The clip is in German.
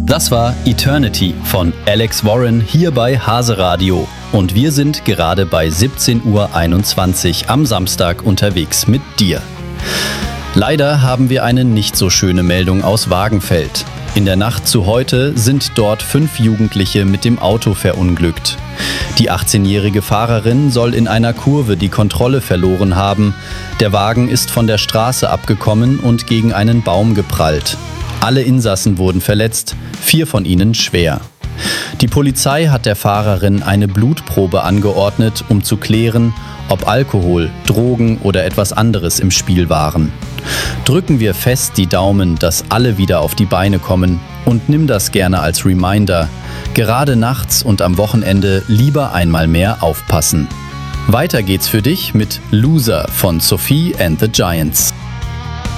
Das war Eternity von Alex Warren hier bei Hase Radio. Und wir sind gerade bei 17:21 Uhr am Samstag unterwegs mit dir. Leider haben wir eine nicht so schöne Meldung aus Wagenfeld. In der Nacht zu heute sind dort 5 Jugendliche mit dem Auto verunglückt. Die 18-jährige Fahrerin soll in einer Kurve die Kontrolle verloren haben. Der Wagen ist von der Straße abgekommen und gegen einen Baum geprallt. Alle Insassen wurden verletzt, 4 von ihnen schwer. Die Polizei hat der Fahrerin eine Blutprobe angeordnet, um zu klären, ob Alkohol, Drogen oder etwas anderes im Spiel waren. Drücken wir fest die Daumen, dass alle wieder auf die Beine kommen und nimm das gerne als Reminder. Gerade nachts und am Wochenende lieber einmal mehr aufpassen. Weiter geht's für dich mit Loser von Sophie and the Giants.